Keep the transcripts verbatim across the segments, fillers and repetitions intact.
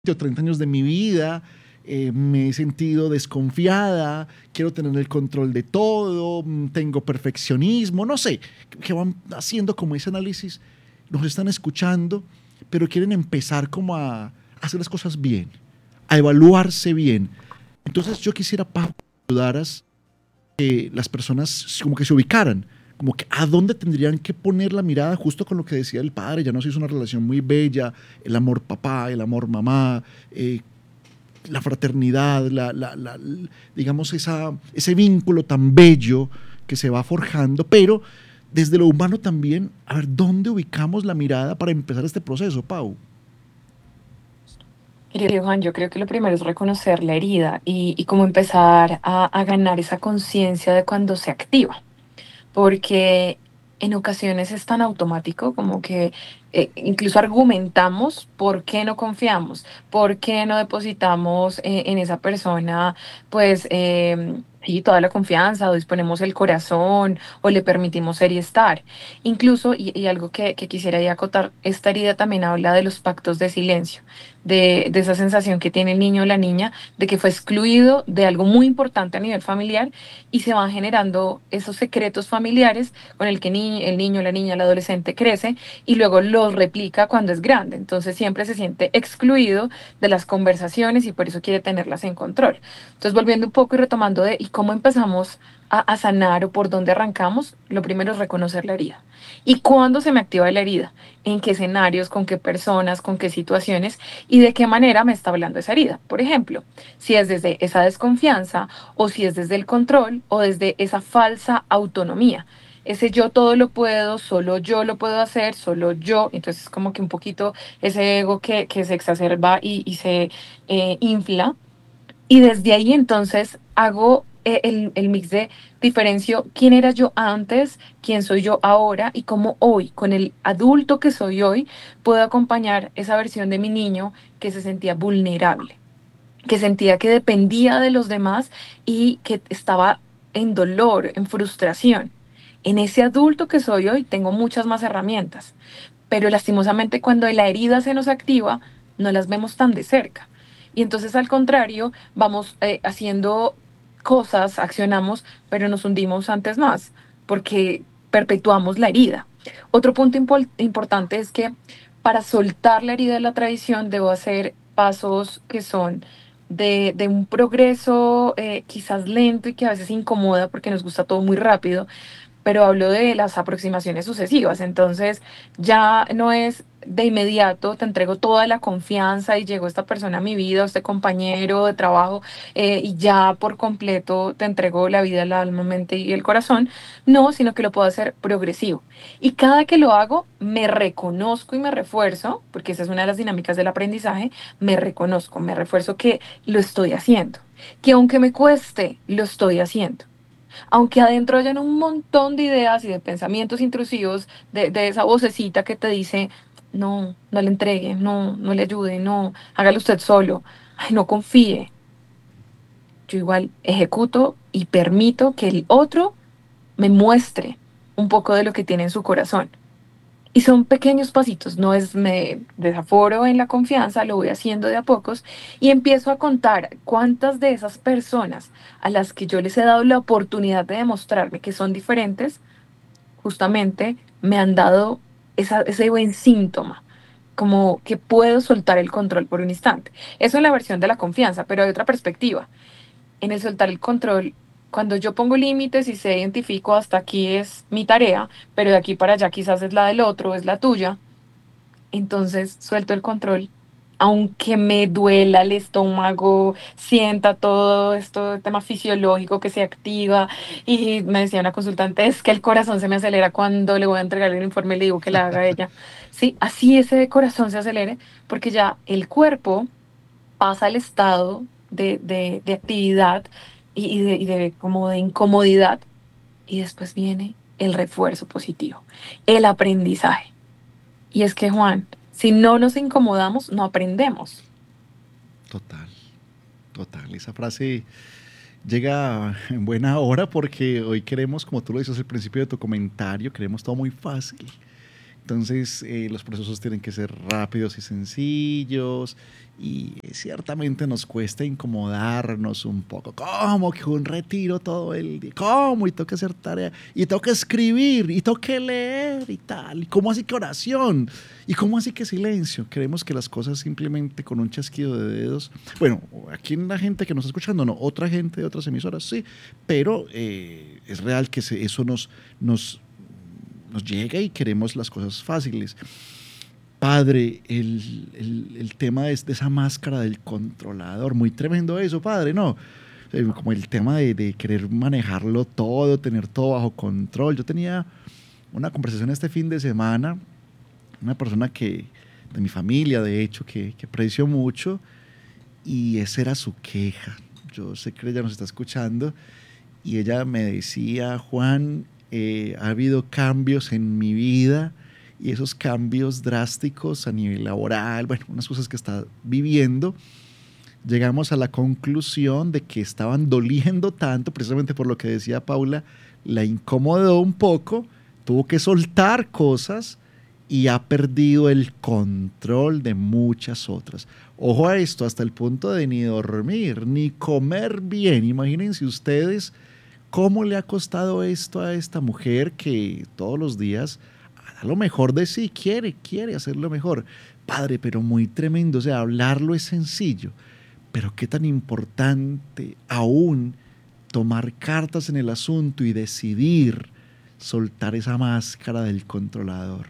o treinta años de mi vida, eh, me he sentido desconfiada, quiero tener el control de todo, mm, tengo perfeccionismo, no sé, que van haciendo como ese análisis, nos están escuchando, pero quieren empezar como a hacer las cosas bien, a evaluarse bien. Entonces yo quisiera, Pau, que ayudaras que las personas como que se ubicaran, como que a dónde tendrían que poner la mirada, justo con lo que decía el padre. Ya nos hizo una relación muy bella, el amor papá, el amor mamá, eh, la fraternidad, la, la, la, digamos esa, ese vínculo tan bello que se va forjando, pero desde lo humano también, a ver, ¿dónde ubicamos la mirada para empezar este proceso, Pau? Querido Juan, yo creo que lo primero es reconocer la herida y, y cómo empezar a, a ganar esa conciencia de cuando se activa, porque en ocasiones es tan automático como que eh, incluso argumentamos por qué no confiamos, por qué no depositamos eh, en esa persona, pues, eh, sí, toda la confianza, o disponemos el corazón, o le permitimos ser y estar. Incluso, y, y algo que, que quisiera ahí acotar, esta herida también habla de los pactos de silencio, de, de esa sensación que tiene el niño o la niña de que fue excluido de algo muy importante a nivel familiar y se van generando esos secretos familiares con el que ni el niño, la niña, el adolescente crece y luego los replica cuando es grande. Entonces siempre se siente excluido de las conversaciones y por eso quiere tenerlas en control. Entonces volviendo un poco y retomando de y cómo empezamos a, a sanar o por dónde arrancamos, lo primero es reconocer la herida. ¿Y cuándo se me activa la herida? ¿En qué escenarios, con qué personas, con qué situaciones y de qué manera me está hablando esa herida? Por ejemplo, si es desde esa desconfianza o si es desde el control o desde esa falsa autonomía. Ese yo todo lo puedo, solo yo lo puedo hacer, solo yo. Entonces como que un poquito ese ego que, que se exacerba y, y se eh, infla. Y desde ahí entonces hago eh, el, el mix de diferencio quién era yo antes, quién soy yo ahora y cómo hoy, con el adulto que soy hoy, puedo acompañar esa versión de mi niño que se sentía vulnerable, que sentía que dependía de los demás y que estaba en dolor, en frustración. En ese adulto que soy hoy tengo muchas más herramientas, pero lastimosamente cuando la herida se nos activa, no las vemos tan de cerca. Y entonces al contrario, vamos eh, haciendo cosas, accionamos, pero nos hundimos antes más, porque perpetuamos la herida. Otro punto impol- importante es que para soltar la herida de la tradición debo hacer pasos que son de, de un progreso eh, quizás lento y que a veces incomoda porque nos gusta todo muy rápido, pero hablo de las aproximaciones sucesivas. Entonces, ya no es de inmediato, te entrego toda la confianza y llegó esta persona a mi vida, este compañero de trabajo, eh, y ya por completo te entrego la vida, el alma, mente y el corazón. No, sino que lo puedo hacer progresivo. Y cada que lo hago, me reconozco y me refuerzo, porque esa es una de las dinámicas del aprendizaje, me reconozco, me refuerzo que lo estoy haciendo, que aunque me cueste, lo estoy haciendo aunque adentro hayan un montón de ideas y de pensamientos intrusivos, de, de esa vocecita que te dice, no, no le entregue, no, no le ayude, no, hágalo usted solo, ay, no confíe. Yo igual ejecuto y permito que el otro me muestre un poco de lo que tiene en su corazón. Y son pequeños pasitos, no es me desaforo en la confianza, lo voy haciendo de a pocos y empiezo a contar cuántas de esas personas a las que yo les he dado la oportunidad de demostrarme que son diferentes, justamente me han dado esa, ese buen síntoma, como que puedo soltar el control por un instante. Eso es la versión de la confianza, pero hay otra perspectiva en el soltar el control, cuando yo pongo límites y se identifico hasta aquí es mi tarea, pero de aquí para allá quizás es la del otro, es la tuya, entonces suelto el control. Aunque me duela el estómago, sienta todo esto, tema fisiológico que se activa. Y me decía una consultante, es que el corazón se me acelera cuando le voy a entregar el informe y le digo que la haga ella. Sí, así ese corazón se acelere, porque ya el cuerpo pasa al estado de, de, de actividad y, y de, y de como de incomodidad y después viene el refuerzo positivo, el aprendizaje. Y es que, Juan, si no nos incomodamos, no aprendemos. Total, total. Esa frase llega en buena hora porque hoy queremos, como tú lo dices al principio de tu comentario, queremos todo muy fácil. Entonces, eh, los procesos tienen que ser rápidos y sencillos y eh, ciertamente nos cuesta incomodarnos un poco. ¿Cómo que un retiro todo el día? ¿Cómo? Y tengo que hacer tarea, y tengo que escribir, y tengo que leer y tal. ¿Y cómo así que oración? ¿Y cómo así que silencio? Queremos que las cosas simplemente con un chasquido de dedos. Bueno, aquí la gente que nos está escuchando, no, otra gente de otras emisoras, sí, pero eh, es real que se, eso nos... nos nos llega y queremos las cosas fáciles. Padre, el, el, el tema es de esa máscara del controlador, muy tremendo eso, padre, ¿no? Eh, como el tema de, de querer manejarlo todo, tener todo bajo control. Yo tenía una conversación este fin de semana, una persona que, de mi familia, de hecho, que, que aprecio mucho, y esa era su queja. Yo sé que ella nos está escuchando, y ella me decía, Juan, Eh, ha habido cambios en mi vida y esos cambios drásticos a nivel laboral, bueno, unas cosas que está viviendo, llegamos a la conclusión de que estaban doliendo tanto, precisamente por lo que decía Paula, la incomodó un poco, tuvo que soltar cosas y ha perdido el control de muchas otras. Ojo a esto, hasta el punto de ni dormir, ni comer bien. Imagínense ustedes ¿cómo le ha costado esto a esta mujer que todos los días da lo mejor de sí, quiere, quiere hacerlo mejor? Padre, pero muy tremendo, o sea, hablarlo es sencillo, pero qué tan importante aún tomar cartas en el asunto y decidir soltar esa máscara del controlador.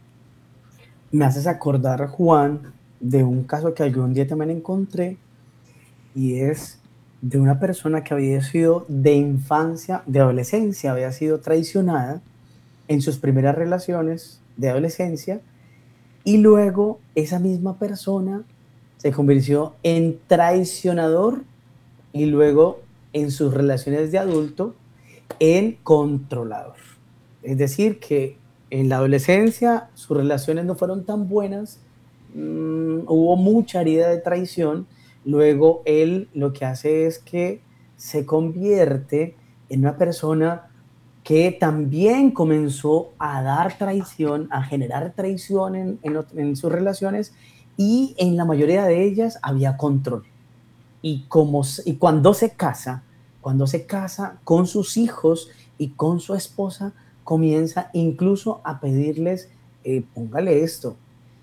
Me haces acordar, Juan, de un caso que algún día también encontré, y es de una persona que había sido de infancia, de adolescencia, había sido traicionada en sus primeras relaciones de adolescencia, y luego esa misma persona se convirtió en traicionador, y luego en sus relaciones de adulto en controlador. Es decir, que en la adolescencia sus relaciones no fueron tan buenas, mmm, hubo mucha herida de traición. Luego él lo que hace es que se convierte en una persona que también comenzó a dar traición, a generar traición en, en, en sus relaciones, y en la mayoría de ellas había control. Y, como, y cuando se casa, cuando se casa con sus hijos y con su esposa, comienza incluso a pedirles, eh, póngale esto,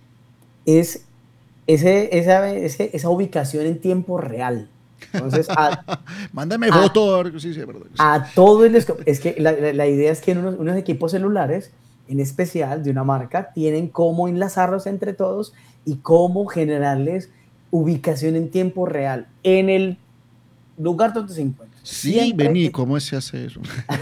es ese, esa, ese, esa ubicación en tiempo real. Entonces, a, mándame foto. Sí, sí, perdón. A todo el, es que la, la, la idea es que en unos, unos equipos celulares, en especial de una marca, tienen cómo enlazarlos entre todos y cómo generarles ubicación en tiempo real en el lugar donde se encuentran. Sí, Siempre vení, que... ¿cómo se hace eso?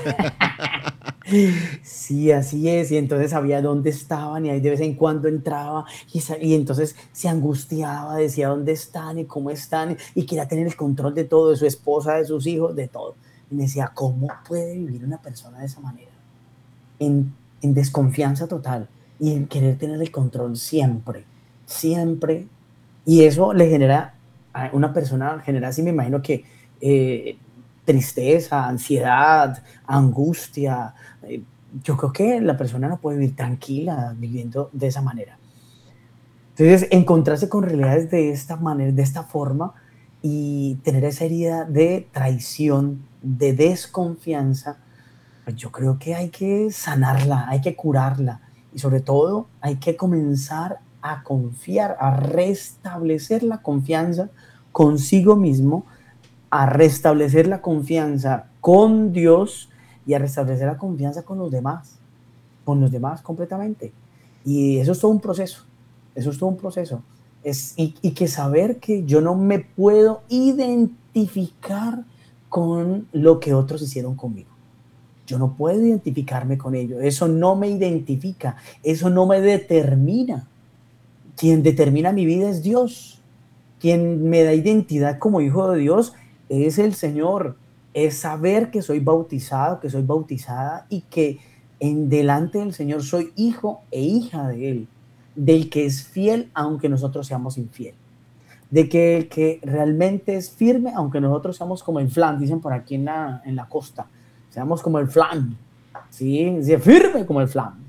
Sí, así es, y entonces sabía dónde estaban, y ahí de vez en cuando entraba, y, y entonces se angustiaba, decía dónde están y cómo están, y quería tener el control de todo, de su esposa, de sus hijos, de todo. Y me decía, ¿cómo puede vivir una persona de esa manera? En, en desconfianza total, y en querer tener el control siempre, siempre, y eso le genera, a una persona genera así, me imagino que eh, tristeza, ansiedad, angustia. Yo creo que la persona no puede vivir tranquila viviendo de esa manera. Entonces, encontrarse con realidades de esta manera, de esta forma, y tener esa herida de traición, de desconfianza, pues yo creo que hay que sanarla, hay que curarla, y sobre todo hay que comenzar a confiar, a restablecer la confianza consigo mismo, a restablecer la confianza con Dios y a restablecer la confianza con los demás, con los demás completamente. Y eso es todo un proceso, eso es todo un proceso. Es, y, y que saber que yo no me puedo identificar con lo que otros hicieron conmigo. Yo no puedo identificarme con ello, eso no me identifica, eso no me determina. Quien determina mi vida es Dios. Quien me da identidad como hijo de Dios es el Señor. Es saber que soy bautizado, que soy bautizada, y que en delante del Señor soy hijo e hija de Él, del que es fiel aunque nosotros seamos infieles, de que el que realmente es firme aunque nosotros seamos como el flan, dicen por aquí en la, en la costa, seamos como el flan, ¿sí? Sí, firme como el flan.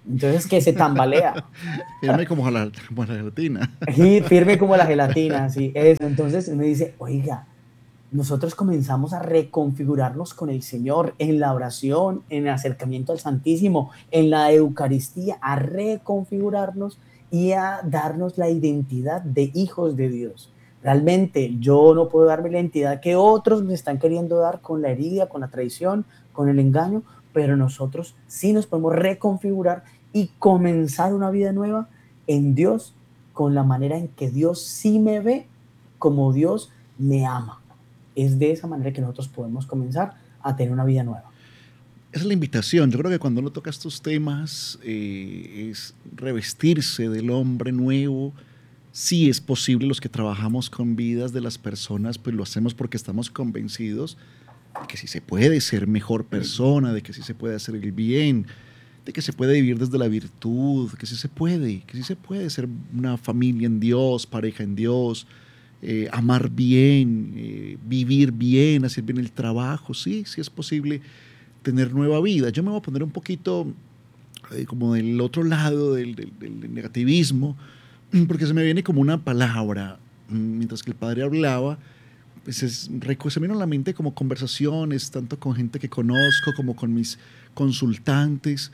Entonces que se tambalea. Firme como la, como la gelatina. Y firme como la gelatina, sí, eso. Entonces uno dice, oiga, nosotros comenzamos a reconfigurarnos con el Señor en la oración, en el acercamiento al Santísimo, en la Eucaristía, a reconfigurarnos y a darnos la identidad de hijos de Dios. Realmente yo no puedo darme la identidad que otros me están queriendo dar con la herida, con la traición, con el engaño, pero nosotros sí nos podemos reconfigurar y comenzar una vida nueva en Dios, con la manera en que Dios sí me ve, como Dios me ama. Es de esa manera que nosotros podemos comenzar a tener una vida nueva. Esa es la invitación. Yo creo que cuando uno toca estos temas eh, es revestirse del hombre nuevo. Sí es posible, los que trabajamos con vidas de las personas, pues lo hacemos porque estamos convencidos de que sí se puede ser mejor persona, de que sí se puede hacer el bien, de que se puede vivir desde la virtud, que sí se puede, que sí se puede ser una familia en Dios, pareja en Dios, eh, amar bien, eh, vivir bien, hacer bien el trabajo. Sí, sí es posible tener nueva vida. Yo me voy a poner un poquito eh, como del otro lado del, del, del negativismo, porque se me viene como una palabra, mientras que el padre hablaba, pues es, se me vino a la mente como conversaciones, tanto con gente que conozco como con mis consultantes,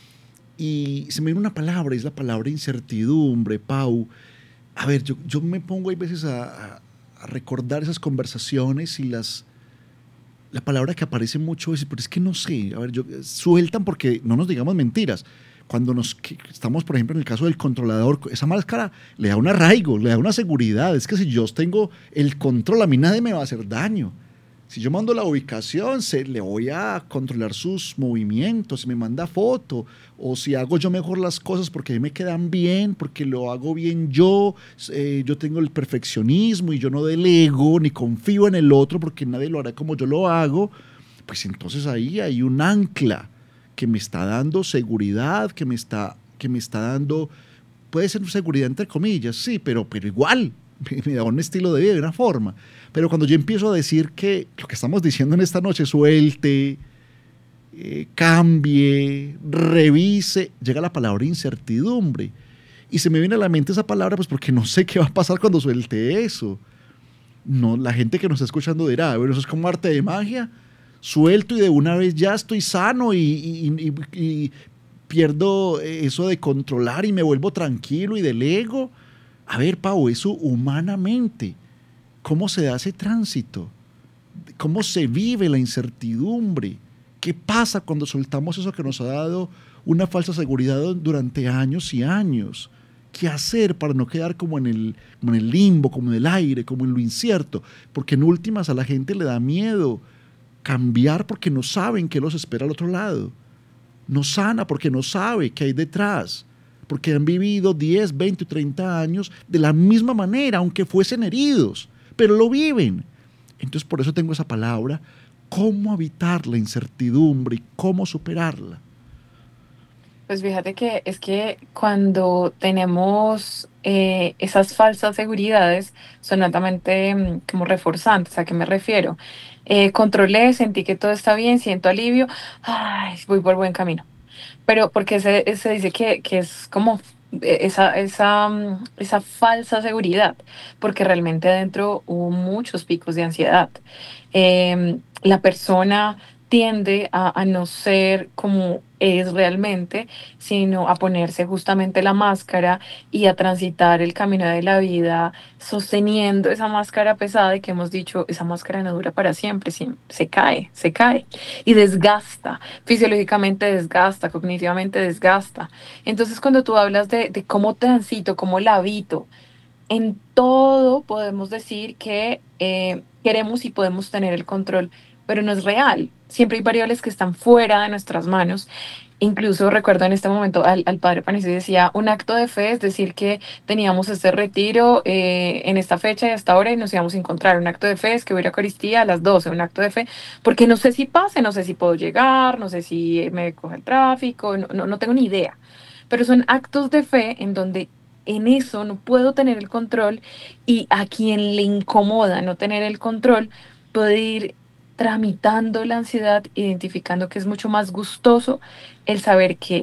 y se me vino una palabra, es la palabra incertidumbre, Pau. A ver, yo, yo me pongo a veces a, a recordar esas conversaciones y las... La palabra que aparece mucho es, pero es que no sé, a ver, yo, sueltan porque no nos digamos mentiras. Cuando nos estamos, por ejemplo, en el caso del controlador, esa máscara le da un arraigo, le da una seguridad. Es que si yo tengo el control, a mí nadie me va a hacer daño. Si yo mando la ubicación, se, le voy a controlar sus movimientos, si me manda foto, o si hago yo mejor las cosas porque a mí me quedan bien, porque lo hago bien yo, eh, yo tengo el perfeccionismo y yo no delego ni confío en el otro porque nadie lo hará como yo lo hago, pues entonces ahí hay un ancla que me está dando seguridad, que me está, que me está dando, puede ser seguridad entre comillas, sí, pero, pero igual, me da un estilo de vida de una forma. Pero cuando yo empiezo a decir que lo que estamos diciendo en esta noche, suelte, eh, cambie, revise, llega la palabra incertidumbre. Y se me viene a la mente esa palabra pues porque no sé qué va a pasar cuando suelte eso. No, la gente que nos está escuchando dirá, bueno, eso es como arte de magia, suelto y de una vez ya estoy sano y, y, y, y pierdo eso de controlar y me vuelvo tranquilo y delego. A ver, Pau, eso humanamente, ¿cómo se da ese tránsito? ¿Cómo se vive la incertidumbre? ¿Qué pasa cuando soltamos eso que nos ha dado una falsa seguridad durante años y años? ¿Qué hacer para no quedar como en el, como en el limbo, como en el aire, como en lo incierto? Porque en últimas a la gente le da miedo cambiar porque no saben qué los espera al otro lado. No sana porque no sabe qué hay detrás. Porque han vivido diez, veinte, treinta años de la misma manera, aunque fuesen heridos, pero lo viven. Entonces por eso tengo esa palabra, cómo evitar la incertidumbre y cómo superarla. Pues fíjate que es que cuando tenemos eh, esas falsas seguridades son altamente mm, como reforzantes. ¿A qué me refiero? Eh, controlé, sentí que todo está bien, siento alivio, ay, voy por buen camino. Pero porque se, se dice que, que es como eh, esa, esa, mm, esa falsa seguridad, porque realmente adentro hubo muchos picos de ansiedad. Em, la persona tiende a, a no ser como es realmente, sino a ponerse justamente la máscara y a transitar el camino de la vida sosteniendo esa máscara pesada y que hemos dicho, esa máscara no dura para siempre, sí, se cae, se cae y desgasta, fisiológicamente desgasta, cognitivamente desgasta. Entonces cuando tú hablas de, de cómo transito, cómo la habito, en todo podemos decir que eh, queremos y podemos tener el control, pero no es real. Siempre hay variables que están fuera de nuestras manos. Incluso recuerdo en este momento al, al padre Panisi decía, un acto de fe es decir que teníamos este retiro eh, en esta fecha y hasta ahora y nos íbamos a encontrar. Un acto de fe es que voy a ir a Eucaristía a las doce, un acto de fe, porque no sé si pase, no sé si puedo llegar, no sé si me coge el tráfico, no, no, no tengo ni idea. Pero son actos de fe en donde en eso no puedo tener el control y a quien le incomoda no tener el control puede ir tramitando la ansiedad, identificando que es mucho más gustoso el saber que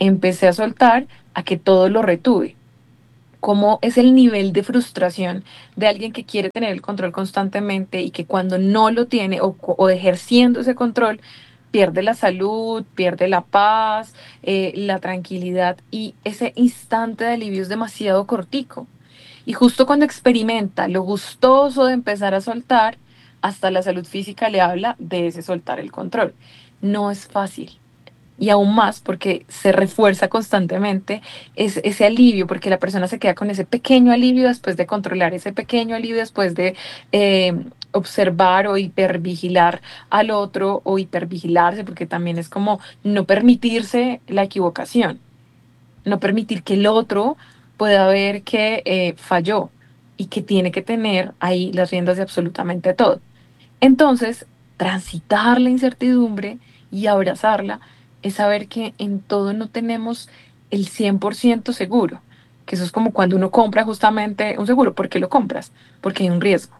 empecé a soltar a que todo lo retuve. Cómo es el nivel de frustración de alguien que quiere tener el control constantemente y que cuando no lo tiene o, o ejerciendo ese control, pierde la salud, pierde la paz, eh, la tranquilidad y ese instante de alivio es demasiado cortico. Y justo cuando experimenta lo gustoso de empezar a soltar, hasta la salud física le habla de ese soltar el control. No es fácil y aún más porque se refuerza constantemente es, ese alivio, porque la persona se queda con ese pequeño alivio después de controlar, ese pequeño alivio después de eh, observar o hipervigilar al otro o hipervigilarse, porque también es como no permitirse la equivocación, no permitir que el otro pueda ver que eh, falló y que tiene que tener ahí las riendas de absolutamente todo. Entonces, transitar la incertidumbre y abrazarla es saber que en todo no tenemos el cien por ciento seguro, que eso es como cuando uno compra justamente un seguro. ¿Por qué lo compras? Porque hay un riesgo,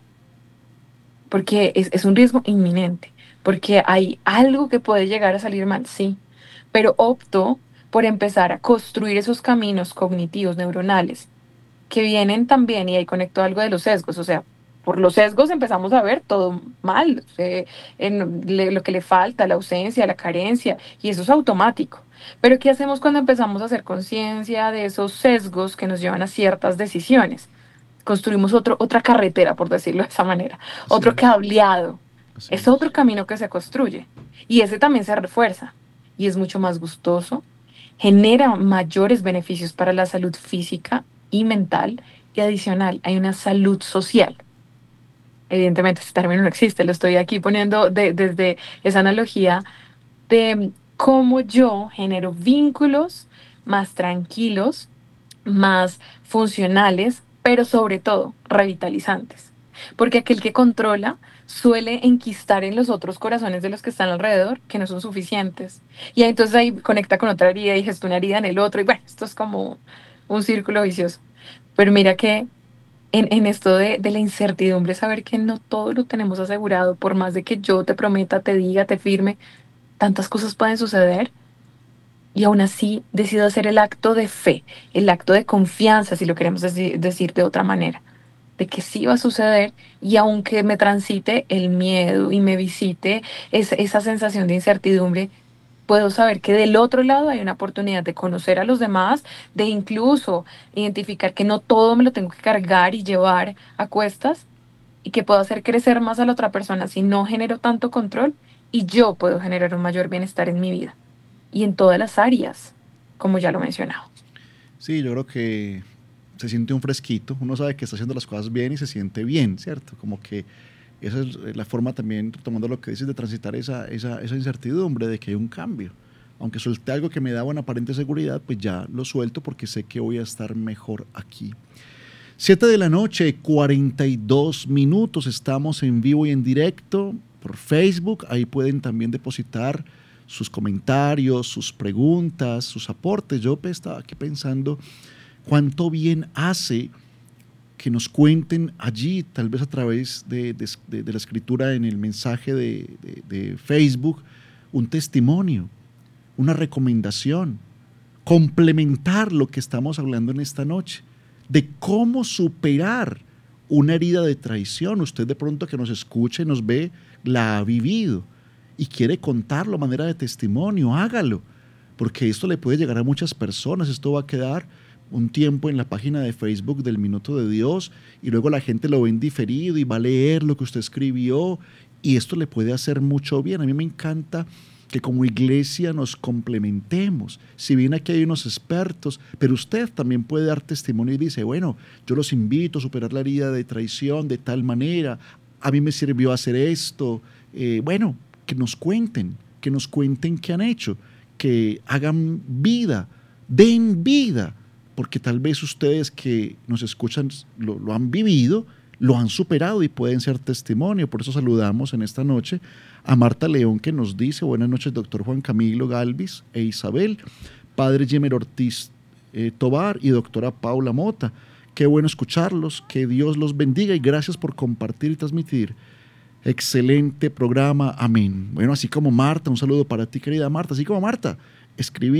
porque es, es un riesgo inminente, porque hay algo que puede llegar a salir mal, sí, pero opto por empezar a construir esos caminos cognitivos, neuronales, que vienen también, y ahí conecto algo de los sesgos, o sea, por los sesgos empezamos a ver todo mal, eh, en le- lo que le falta, la ausencia, la carencia, y eso es automático. Pero ¿qué hacemos cuando empezamos a hacer conciencia de esos sesgos que nos llevan a ciertas decisiones? Construimos otro, otra carretera, por decirlo de esa manera, Así otro es, cableado. así Es otro es. camino que se construye y ese también se refuerza y es mucho más gustoso, genera mayores beneficios para la salud física y mental y adicional, hay una salud social. Evidentemente, ese término no existe, lo estoy aquí poniendo de- desde esa analogía de cómo yo genero vínculos más tranquilos, más funcionales, pero sobre todo revitalizantes. Porque aquel que controla suele enquistar en los otros corazones de los que están alrededor que no son suficientes. Y entonces ahí conecta con otra herida y gesta una herida en el otro. Y bueno, esto es como un círculo vicioso. Pero mira que en, en esto de, de la incertidumbre, saber que no todo lo tenemos asegurado, por más de que yo te prometa, te diga, te firme, tantas cosas pueden suceder y aún así decido hacer el acto de fe, el acto de confianza, si lo queremos deci- decir de otra manera, de que sí va a suceder y aunque me transite el miedo y me visite esa, esa sensación de incertidumbre, puedo saber que del otro lado hay una oportunidad de conocer a los demás, de incluso identificar que no todo me lo tengo que cargar y llevar a cuestas y que puedo hacer crecer más a la otra persona si no genero tanto control y yo puedo generar un mayor bienestar en mi vida y en todas las áreas, como ya lo he mencionado. Sí, yo creo que se siente un fresquito, uno sabe que está haciendo las cosas bien y se siente bien, ¿cierto? Como que esa es la forma también, tomando lo que dices, de transitar esa, esa, esa incertidumbre de que hay un cambio. Aunque solté algo que me daba una aparente seguridad, pues ya lo suelto porque sé que voy a estar mejor aquí. Siete de la noche, cuarenta y dos minutos, estamos en vivo y en directo por Facebook, ahí pueden también depositar sus comentarios, sus preguntas, sus aportes. Yo estaba aquí pensando cuánto bien hace que nos cuenten allí, tal vez a través de, de, de, de la escritura en el mensaje de, de, de Facebook, un testimonio, una recomendación, complementar lo que estamos hablando en esta noche, de cómo superar una herida de traición. Usted de pronto que nos escucha y nos ve, la ha vivido y quiere contarlo a manera de testimonio, hágalo, porque esto le puede llegar a muchas personas. Esto va a quedar un tiempo en la página de Facebook del Minuto de Dios y luego la gente lo ve en diferido y va a leer lo que usted escribió y esto le puede hacer mucho bien. A mí me encanta que como iglesia nos complementemos. Si bien aquí hay unos expertos, pero usted también puede dar testimonio y dice, bueno, yo los invito a superar la herida de traición de tal manera, a mí me sirvió hacer esto. Eh, bueno, que nos cuenten, que nos cuenten qué han hecho, que hagan vida, den vida, porque tal vez ustedes que nos escuchan lo, lo han vivido, lo han superado y pueden ser testimonio. Por eso saludamos en esta noche a Marta León, que nos dice, buenas noches, doctor Juan Camilo Galvis e Isabel, padre Jemer Ortiz eh, Tobar y doctora Paula Mota. Qué bueno escucharlos, que Dios los bendiga y gracias por compartir y transmitir. Excelente programa, amén. Bueno, así como Marta, un saludo para ti, querida Marta, así como Marta, escribir,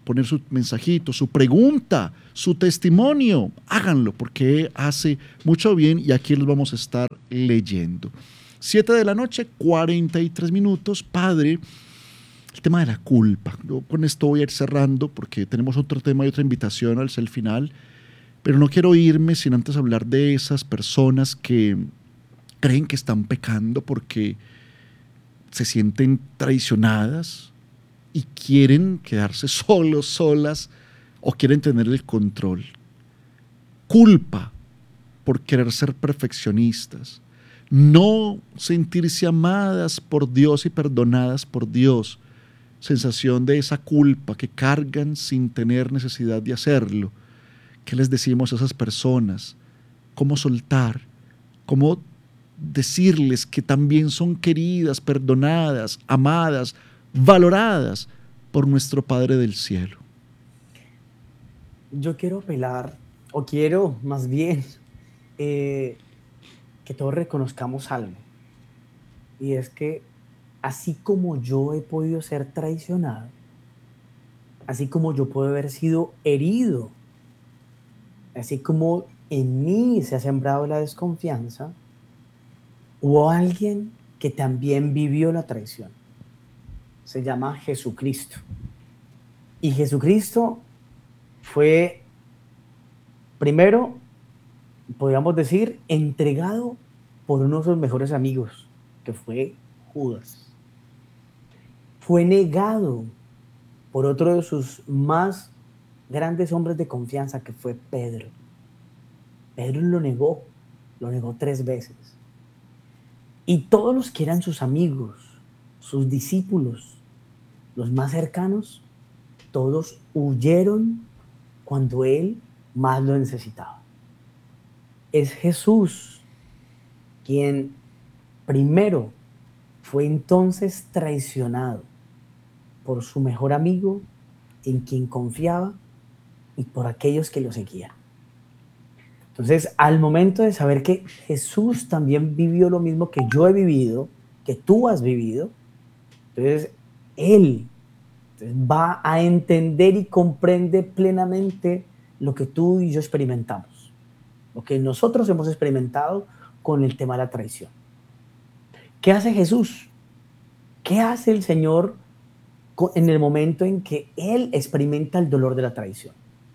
poner su mensajito, su pregunta, su testimonio. Háganlo porque hace mucho bien y aquí los vamos a estar leyendo. Siete de la noche, cuarenta y tres minutos. Padre, el tema de la culpa. Yo con esto voy a ir cerrando porque tenemos otro tema y otra invitación al el final, pero no quiero irme sin antes hablar de esas personas que creen que están pecando porque se sienten traicionadas y quieren quedarse solos, solas, o quieren tener el control. Culpa por querer ser perfeccionistas. No sentirse amadas por Dios y perdonadas por Dios. Sensación de esa culpa que cargan sin tener necesidad de hacerlo. ¿Qué les decimos a esas personas? ¿Cómo soltar? ¿Cómo decirles que también son queridas, perdonadas, amadas, valoradas por nuestro Padre del cielo? Yo quiero apelar, o quiero más bien eh, que todos reconozcamos algo, y es que así como yo he podido ser traicionado, así como yo puedo haber sido herido, así como en mí se ha sembrado la desconfianza, hubo alguien que también vivió la traición. Se llama Jesucristo. Y Jesucristo fue, primero, podríamos decir, entregado por uno de sus mejores amigos, que fue Judas. Fue negado por otro de sus más grandes hombres de confianza, que fue Pedro. Pedro lo negó, lo negó tres veces. Y todos los que eran sus amigos, sus discípulos, los más cercanos, todos huyeron cuando él más lo necesitaba. Es Jesús quien primero fue entonces traicionado por su mejor amigo, en quien confiaba, y por aquellos que lo seguían. Entonces, al momento de saber que Jesús también vivió lo mismo que yo he vivido, que tú has vivido, entonces Él va a entender y comprende plenamente lo que tú y yo experimentamos, lo que nosotros hemos experimentado con el tema de la traición. ¿Qué hace Jesús? ¿Qué hace el Señor en el momento en que Él experimenta el dolor de la traición?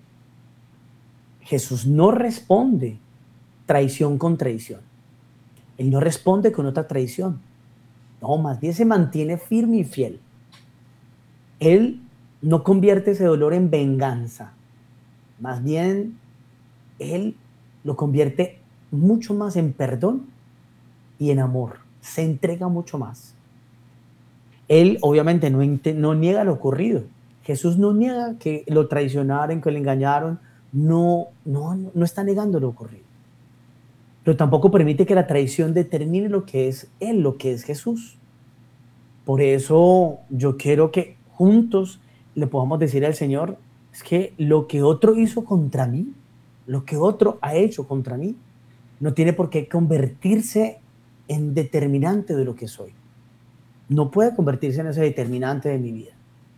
Jesús no responde traición con traición. Él no responde con otra traición. No, más bien se mantiene firme y fiel. Él no convierte ese dolor en venganza. Más bien, Él lo convierte mucho más en perdón y en amor. Se entrega mucho más. Él obviamente no, no niega lo ocurrido. Jesús no niega que lo traicionaron, que lo engañaron. No, no, no está negando lo ocurrido. Pero tampoco permite que la traición determine lo que es Él, lo que es Jesús. Por eso yo quiero que juntos le podamos decir al Señor, es que lo que otro hizo contra mí, lo que otro ha hecho contra mí, no tiene por qué convertirse en determinante de lo que soy. No puede convertirse en ese determinante de mi vida.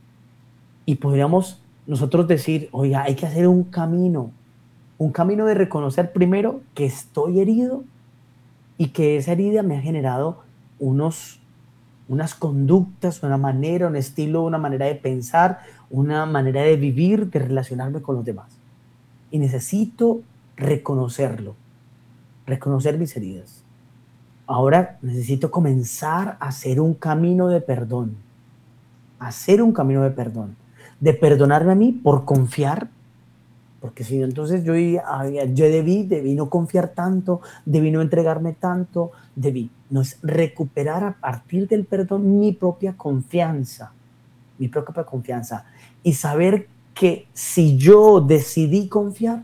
Y podríamos nosotros decir, oiga, hay que hacer un camino, un camino de reconocer primero que estoy herido y que esa herida me ha generado unos, unas conductas, una manera, un estilo, una manera de pensar, una manera de vivir, de relacionarme con los demás. Y necesito reconocerlo, reconocer mis heridas. Ahora necesito comenzar a hacer un camino de perdón, hacer un camino de perdón. De perdonarme a mí por confiar, porque si no, entonces yo, yo debí, debí no confiar tanto, debí no entregarme tanto, debí. No, es recuperar a partir del perdón mi propia confianza, mi propia confianza, y saber que si yo decidí confiar,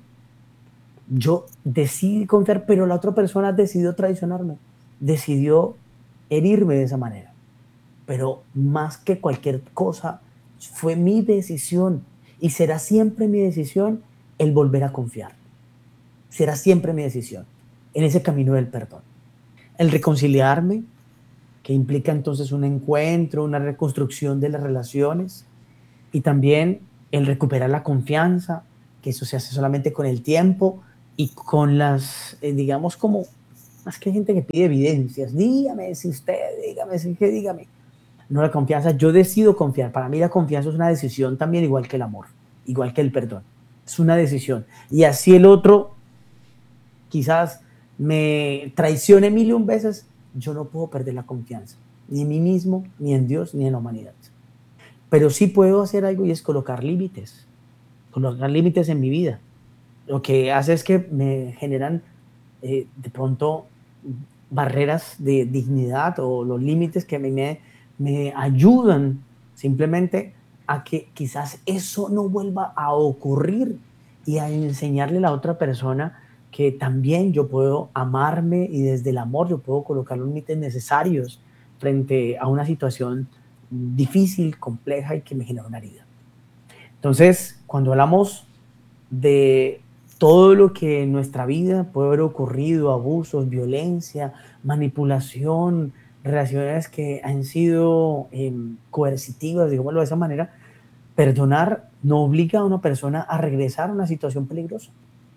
yo decidí confiar, pero la otra persona decidió traicionarme, decidió herirme de esa manera, pero más que cualquier cosa, fue mi decisión y será siempre mi decisión el volver a confiar. Será siempre mi decisión en ese camino del perdón. El reconciliarme, que implica entonces un encuentro, una reconstrucción de las relaciones, y también el recuperar la confianza, que eso se hace solamente con el tiempo y con las, eh, digamos, como, más que hay gente que pide evidencias, dígame si usted, dígame si que dígame. No, la confianza, yo decido confiar. Para mí la confianza es una decisión también, igual que el amor, igual que el perdón. Es una decisión. Y así el otro quizás me traicione mil y un veces, yo no puedo perder la confianza, ni en mí mismo, ni en Dios, ni en la humanidad. Pero sí puedo hacer algo y es colocar límites, colocar límites en mi vida. Lo que hace es que me generan eh, de pronto barreras de dignidad o los límites que me, me ayudan simplemente a que quizás eso no vuelva a ocurrir y a enseñarle a la otra persona que también yo puedo amarme y desde el amor yo puedo colocar los límites necesarios frente a una situación difícil, compleja y que me genera una herida. Entonces, cuando hablamos de todo lo que en nuestra vida puede haber ocurrido, abusos, violencia, manipulación, relaciones que han sido eh, coercitivas, digámoslo de esa manera, perdonar no obliga a una persona a regresar a una situación peligrosa.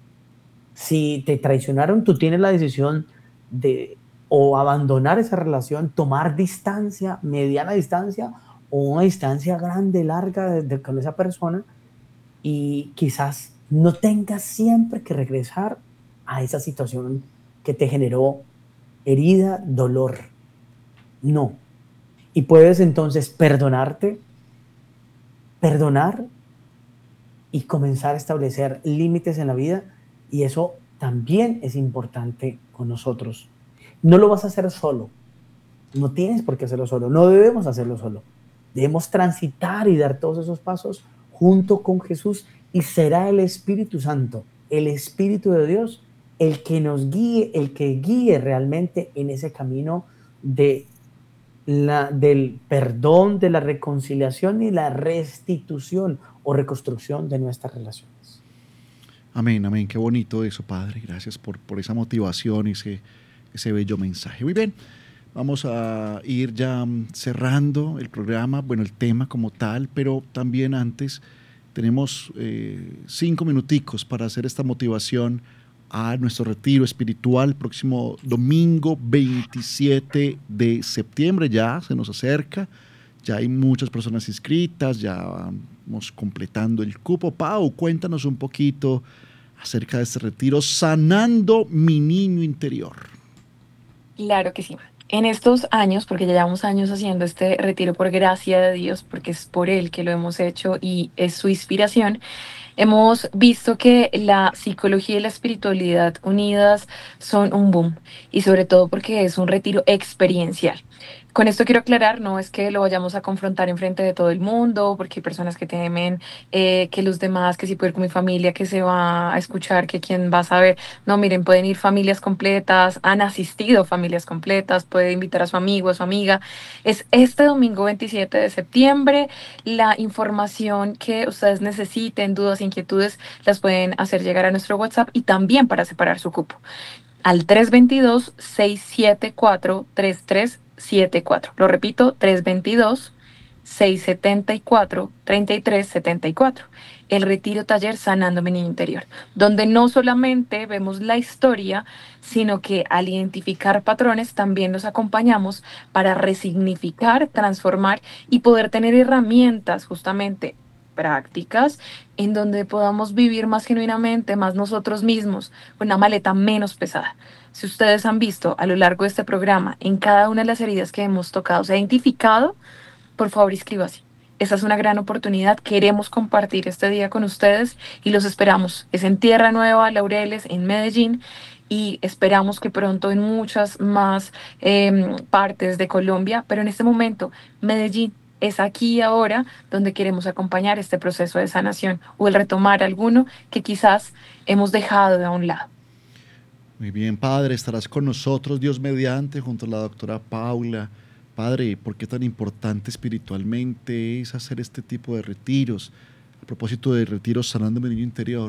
Si te traicionaron, tú tienes la decisión de o abandonar esa relación, tomar distancia, mediana distancia o una distancia grande, larga de, de, con esa persona y quizás no tengas siempre que regresar a esa situación que te generó herida, dolor. No. Y puedes entonces perdonarte, perdonar y comenzar a establecer límites en la vida y eso también es importante con nosotros. No lo vas a hacer solo. No tienes por qué hacerlo solo. No debemos hacerlo solo. Debemos transitar y dar todos esos pasos junto con Jesús y será el Espíritu Santo, el Espíritu de Dios, el que nos guíe, el que guíe realmente en ese camino de la, del perdón, de la reconciliación y la restitución o reconstrucción de nuestras relaciones. Amén, amén. Qué bonito eso, Padre. Gracias por, por esa motivación y ese, ese bello mensaje. Muy bien, vamos a ir ya cerrando el programa, bueno, el tema como tal, pero también antes tenemos eh, cinco minuticos para hacer esta motivación a nuestro retiro espiritual próximo domingo veintisiete de septiembre. Ya se nos acerca, ya hay muchas personas inscritas, ya vamos completando el cupo. Pau, cuéntanos un poquito acerca de este retiro, Sanando mi Niño Interior. Claro que sí. En estos años, porque ya llevamos años haciendo este retiro por gracia de Dios, porque es por Él que lo hemos hecho y es su inspiración, hemos visto que la psicología y la espiritualidad unidas son un boom y sobre todo porque es un retiro experiencial. Con esto quiero aclarar, no es que lo vayamos a confrontar en frente de todo el mundo, porque hay personas que temen eh, que los demás, que si puedo ir con mi familia, que se va a escuchar, que quién va a saber. No, miren, pueden ir familias completas, han asistido familias completas, puede invitar a su amigo, a su amiga. Es este domingo veintisiete de septiembre. La información que ustedes necesiten, dudas, inquietudes, las pueden hacer llegar a nuestro WhatsApp y también para separar su cupo al tres dos dos, seis siete cuatro, tres tres siete cuatro. Lo repito, tres dos dos, seis siete cuatro, tres tres siete cuatro. El retiro taller Sanando mi Niño Interior, donde no solamente vemos la historia, sino que al identificar patrones también los acompañamos para resignificar, transformar y poder tener herramientas justamente prácticas en donde podamos vivir más genuinamente, más nosotros mismos, con una maleta menos pesada. Si ustedes han visto a lo largo de este programa, en cada una de las heridas que hemos tocado, se ha identificado, por favor inscríbase. Esta es una gran oportunidad, queremos compartir este día con ustedes y los esperamos. Es en Tierra Nueva, Laureles, en Medellín, y esperamos que pronto en muchas más eh, partes de Colombia, pero en este momento, Medellín, es aquí y ahora donde queremos acompañar este proceso de sanación o el retomar alguno que quizás hemos dejado de a un lado. Muy bien, Padre, estarás con nosotros, Dios mediante, junto a la doctora Paula. Padre, ¿por qué tan importante espiritualmente es hacer este tipo de retiros? A propósito de retiros Sanando mi Niño Interior.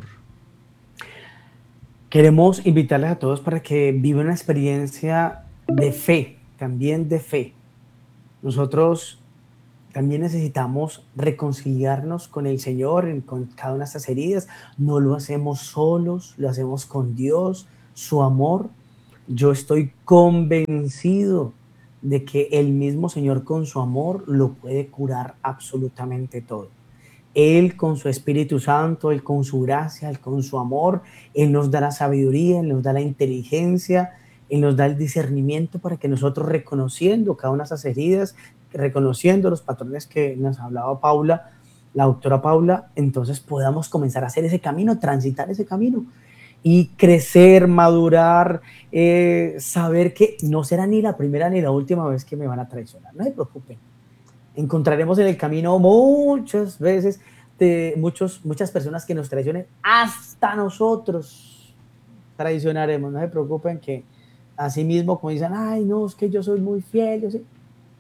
Queremos invitarles a todos para que vivan una experiencia de fe, también de fe. Nosotros también necesitamos reconciliarnos con el Señor, en, con cada una de estas heridas. No lo hacemos solos, lo hacemos con Dios, su amor. Yo estoy convencido de que el mismo Señor con su amor lo puede curar absolutamente todo. Él con su Espíritu Santo, Él con su gracia, Él con su amor, Él nos da la sabiduría, Él nos da la inteligencia, Él nos da el discernimiento para que nosotros, reconociendo cada una de esas heridas, reconociendo los patrones que nos hablaba Paula, la doctora Paula, entonces podamos comenzar a hacer ese camino, transitar ese camino y crecer, madurar, eh, saber que no será ni la primera ni la última vez que me van a traicionar. No se preocupen. Encontraremos en el camino muchas veces de muchos, muchas personas que nos traicionen, hasta nosotros traicionaremos. No se preocupen, que así mismo como dicen, ay no, es que yo soy muy fiel, yo soy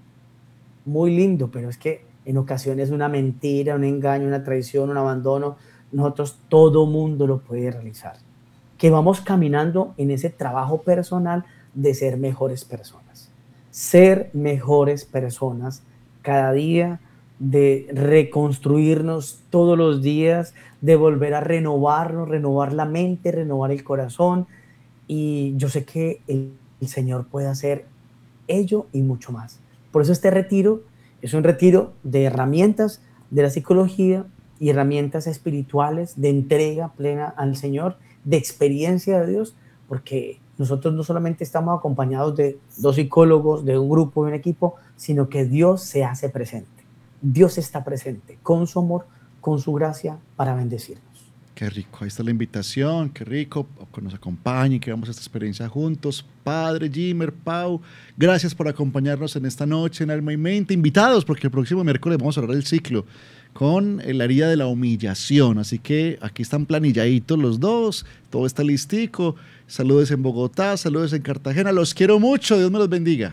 muy lindo, pero es que en ocasiones una mentira, un engaño, una traición, un abandono, nosotros, todo mundo lo puede realizar. Que vamos caminando en ese trabajo personal de ser mejores personas, ser mejores personas cada día, de reconstruirnos todos los días, de volver a renovarnos, renovar la mente, renovar el corazón. Y yo sé que el, el Señor puede hacer ello y mucho más. Por eso este retiro es un retiro de herramientas de la psicología y herramientas espirituales de entrega plena al Señor, de experiencia de Dios, porque nosotros no solamente estamos acompañados de dos psicólogos, de un grupo, de un equipo, sino que Dios se hace presente. Dios está presente con su amor, con su gracia, para bendecirnos. Qué rico, ahí está la invitación, qué rico que nos acompañen, que hagamos esta experiencia juntos. Padre, Jimmer, Pau, gracias por acompañarnos en esta noche en Alma y Mente. Invitados, porque el próximo miércoles vamos a cerrar el ciclo con la herida de la humillación. Así que aquí están planilladitos los dos, todo está listico. Saludos en Bogotá, saludos en Cartagena. Los quiero mucho, Dios me los bendiga.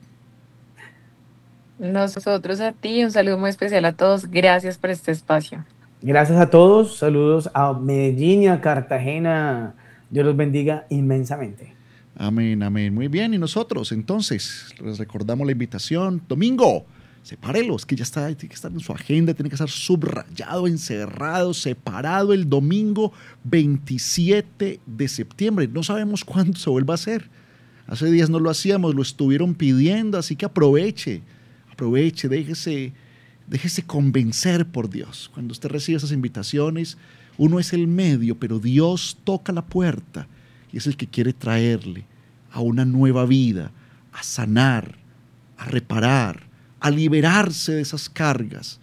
Nosotros a ti, un saludo muy especial a todos. Gracias por este espacio. Gracias a todos, saludos a Medellín y a Cartagena. Dios los bendiga inmensamente. Amén, amén. Muy bien, y nosotros entonces les recordamos la invitación. Domingo, sepárelos, que ya está, tiene que estar en su agenda, tiene que estar subrayado, encerrado, separado el domingo veintisiete de septiembre. No sabemos cuándo se vuelva a hacer. Hace días no lo hacíamos, lo estuvieron pidiendo, así que aproveche, aproveche, déjese, déjese convencer por Dios. Cuando usted recibe esas invitaciones, uno es el medio, pero Dios toca la puerta y es el que quiere traerle a una nueva vida, a sanar, a reparar, a liberarse de esas cargas,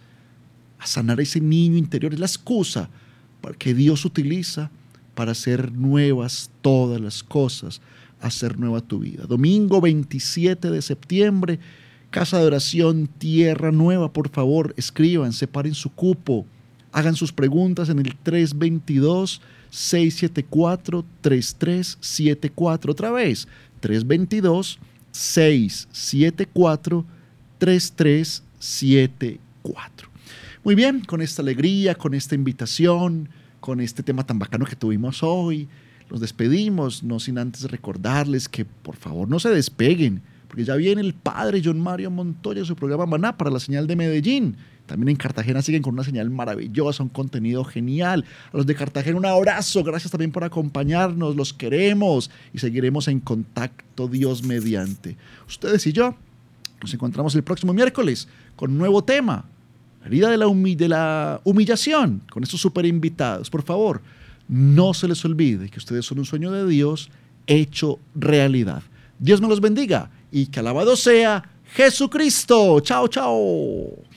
a sanar a ese niño interior. Es la excusa que Dios utiliza para hacer nuevas todas las cosas, hacer nueva tu vida. Domingo veintisiete de septiembre, Casa de Oración Tierra Nueva. Por favor, escriban, separen su cupo, hagan sus preguntas en el tres dos dos, seis siete cuatro, tres tres siete cuatro. Otra vez, tres dos dos, seis siete cuatro, tres tres siete cuatro. Muy bien, con esta alegría, con esta invitación, con este tema tan bacano que tuvimos hoy, los despedimos, no sin antes recordarles que por favor no se despeguen, porque ya viene el padre John Mario Montoya, su programa Maná para la señal de Medellín. También en Cartagena siguen con una señal maravillosa, un contenido genial. A los de Cartagena un abrazo, gracias también por acompañarnos, los queremos y seguiremos en contacto, Dios mediante. Ustedes y yo nos encontramos el próximo miércoles con un nuevo tema, la herida de la, humi- de la humillación, con estos súper invitados. Por favor, no se les olvide que ustedes son un sueño de Dios hecho realidad. Dios me los bendiga y que alabado sea Jesucristo. Chao, chao.